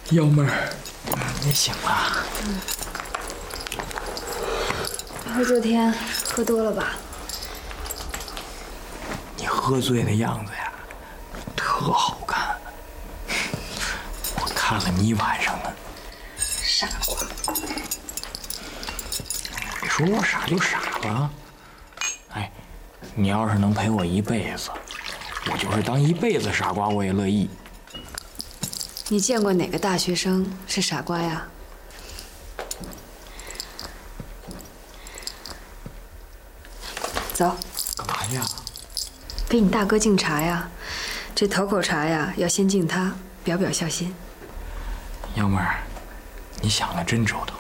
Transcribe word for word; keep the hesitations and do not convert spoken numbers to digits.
幺妹儿，你醒了。 嗯。然后昨天喝多了吧？ 你喝醉的样子呀，特好看。我看了你一晚上呢。 傻瓜。 你说我傻就傻了。哎，你要是能陪我一辈子，我就是当一辈子傻瓜我也乐意。 你见过哪个大学生是傻瓜呀？走。 干嘛呀？ 给你大哥敬茶呀。这头口茶呀，要先敬他，表表孝心。 幺妹儿，你想的真周到。